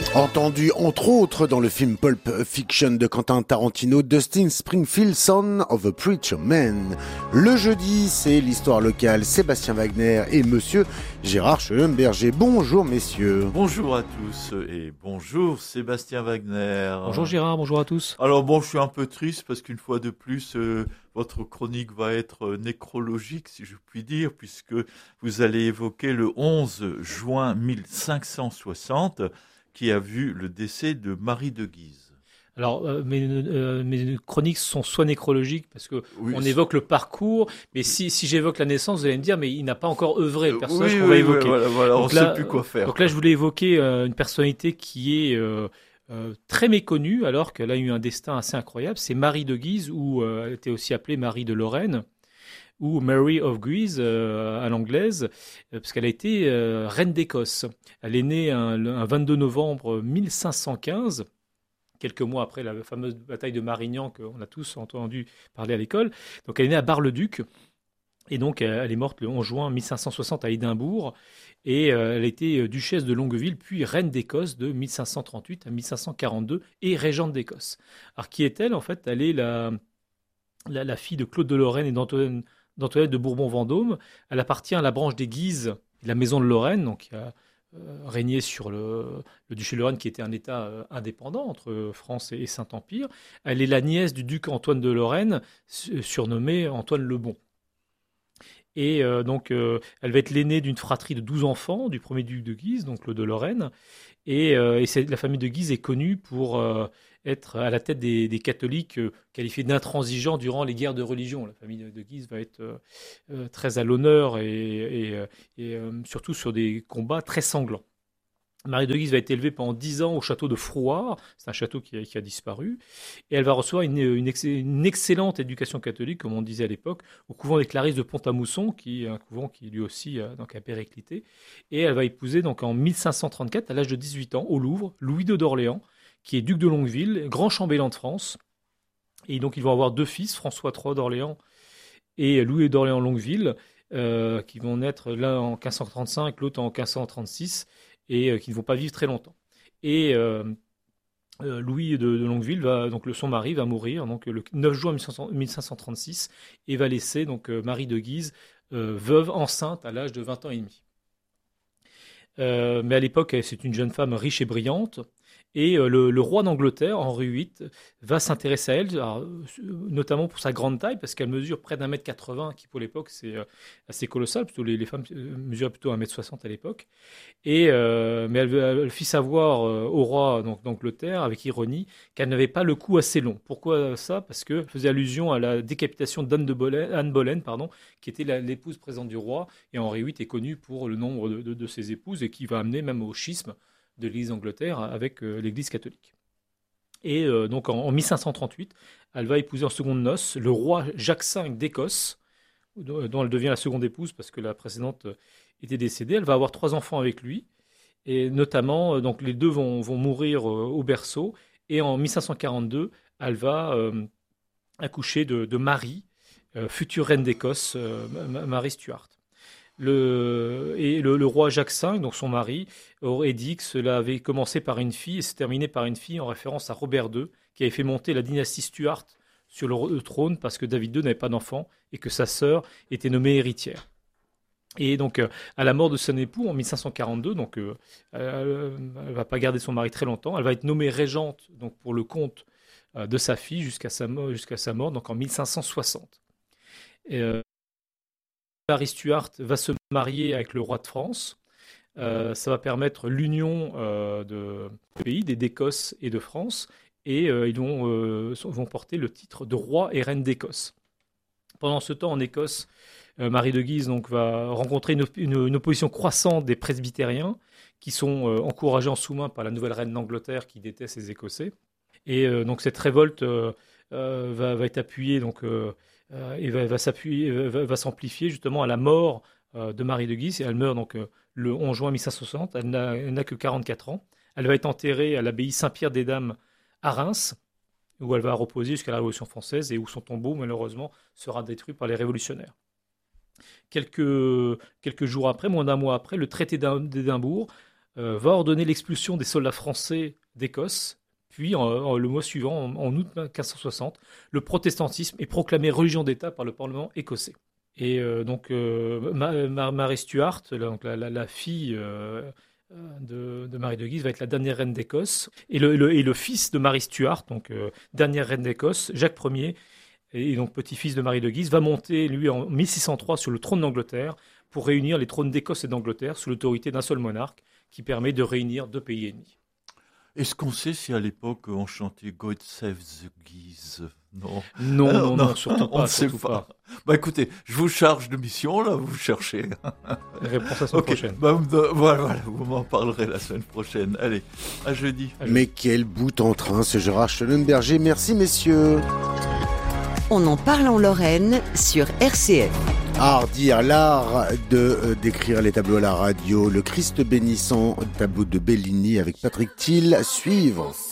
Entendu entre autres dans le film Pulp Fiction de Quentin Tarantino, Dustin Springfield, Son of a Preacher Man. Le jeudi, c'est l'histoire locale, Sébastien Wagner et monsieur Gérard Schellenberger. Bonjour messieurs. Bonjour à tous et bonjour Sébastien Wagner. Bonjour Gérard, bonjour à tous. Alors bon, je suis un peu triste parce qu'une fois de plus, votre chronique va être nécrologique, si je puis dire, puisque vous allez évoquer le 11 juin 1560, qui a vu le décès de Marie de Guise. Alors, mes chroniques sont soit nécrologiques, parce qu'on Oui, évoque le parcours, mais si j'évoque la naissance, vous allez me dire, mais il n'a pas encore œuvré, le personnage oui, qu'on va oui, évoquer. Voilà, on ne sait plus quoi faire. Donc là, je voulais évoquer une personnalité qui est très méconnue, alors qu'elle a eu un destin assez incroyable. C'est Marie de Guise, ou elle était aussi appelée Marie de Lorraine, ou Mary of Guise à l'anglaise, parce qu'elle a été reine d'Écosse. Elle est née un 22 novembre 1515, quelques mois après la fameuse bataille de Marignan qu'on a tous entendu parler à l'école. Donc elle est née à Bar-le-Duc, et donc elle est morte le 11 juin 1560 à Édimbourg, et elle a été duchesse de Longueville, puis reine d'Écosse de 1538 à 1542, et régente d'Écosse. Alors qui est-elle? En fait, elle est la fille de Claude de Lorraine et d'Antoine de Bourbon-Vendôme. Elle appartient à la branche des Guises, de la maison de Lorraine, donc qui a régné sur le duché de Lorraine, qui était un État indépendant entre France et Saint-Empire. Elle est la nièce du duc Antoine de Lorraine, surnommé Antoine le Bon. Et elle va être l'aînée d'une fratrie de 12 enfants, du premier duc de Guise, donc Claude de Lorraine. Et la famille de Guise est connue pour être à la tête des catholiques qualifiés d'intransigeants durant les guerres de religion. La famille de Guise va être très à l'honneur et surtout sur des combats très sanglants. Marie de Guise va être élevée pendant 10 ans au château de Frouard, c'est un château qui a disparu, et elle va recevoir une excellente éducation catholique, comme on disait à l'époque, au couvent des Clarisses de Pont-à-Mousson, qui est un couvent qui lui aussi a périclité, et elle va épouser donc en 1534, à l'âge de 18 ans, au Louvre, Louis II d'Orléans, qui est duc de Longueville, grand chambellan de France, et donc ils vont avoir deux fils, François III d'Orléans et Louis d'Orléans-Longueville, qui vont naître l'un en 1535, l'autre en 1536, et qui ne vont pas vivre très longtemps. Et Louis de Longueville, donc son mari, va mourir donc, le 9 juin 1536 et va laisser donc, Marie de Guise veuve enceinte à l'âge de 20 ans et demi. Mais à l'époque, c'est une jeune femme riche et brillante. Et le roi d'Angleterre, Henri VIII, va s'intéresser à elle, alors, notamment pour sa grande taille, parce qu'elle mesure près d'1,80 m, qui pour l'époque c'est assez colossal, plutôt les femmes mesuraient plutôt 1,60 m à l'époque. Mais elle fit savoir au roi d'Angleterre, avec ironie, qu'elle n'avait pas le cou assez long. Pourquoi ça? Parce qu'elle faisait allusion à la décapitation Anne Boleyn, qui était l'épouse présente du roi, et Henri VIII est connu pour le nombre de ses épouses, et qui va amener même au schisme de l'Église d'Angleterre avec l'Église catholique. Et donc en 1538, elle va épouser en seconde noces le roi Jacques V d'Écosse, dont elle devient la seconde épouse parce que la précédente était décédée. Elle va avoir 3 enfants avec lui, et notamment donc les deux vont mourir au berceau. Et en 1542, elle va accoucher de Marie, future reine d'Écosse, Marie Stuart. Le roi Jacques V, donc son mari, aurait dit que cela avait commencé par une fille et s'est terminé par une fille en référence à Robert II, qui avait fait monter la dynastie Stuart sur le trône parce que David II n'avait pas d'enfant et que sa sœur était nommée héritière. Et donc, à la mort de son époux en 1542, donc, elle ne va pas garder son mari très longtemps, elle va être nommée régente donc, pour le compte de sa fille jusqu'à sa mort, donc en 1560. Marie Stuart va se marier avec le roi de France. Ça va permettre l'union de pays, d'Écosse et de France, et ils vont porter le titre de roi et reine d'Écosse. Pendant ce temps, en Écosse, Marie de Guise donc, va rencontrer une opposition croissante des presbytériens, qui sont encouragés en sous-main par la nouvelle reine d'Angleterre qui déteste les Écossais. Et donc cette révolte va être appuyée donc, et va s'amplifier justement à la mort de Marie de Guise. Et elle meurt donc le 11 juin 1560. Elle n'a que 44 ans. Elle va être enterrée à l'abbaye Saint-Pierre des Dames à Reims, où elle va reposer jusqu'à la Révolution française et où son tombeau, malheureusement, sera détruit par les révolutionnaires. Quelques jours après, moins d'un mois après, le traité d'Édimbourg va ordonner l'expulsion des soldats français d'Écosse. Puis, le mois suivant, en août 1560, le protestantisme est proclamé religion d'État par le Parlement écossais. Et Marie Stuart, donc la fille de Marie de Guise, va être la dernière reine d'Écosse. Et le fils de Marie Stuart, donc dernière reine d'Écosse, Jacques Ier, et donc petit-fils de Marie de Guise, va monter, lui, en 1603 sur le trône d'Angleterre pour réunir les trônes d'Écosse et d'Angleterre sous l'autorité d'un seul monarque qui permet de réunir 2 pays ennemis. Est-ce qu'on sait si à l'époque on chantait God Save the Guise? Non. Non, surtout pas. On ne sait pas. Bah écoutez, je vous charge de mission, là, vous cherchez. Réponse la semaine prochaine. Voilà, vous m'en parlerez la semaine prochaine. Allez, à jeudi. Mais quel bout en train, ce Gérard Schellenberger. Merci, messieurs. On en parle en Lorraine sur RCF. Art dire, l'art de décrire les tableaux à la radio, le Christ bénissant, tableau de Bellini avec Patrick Thiel, à suivre.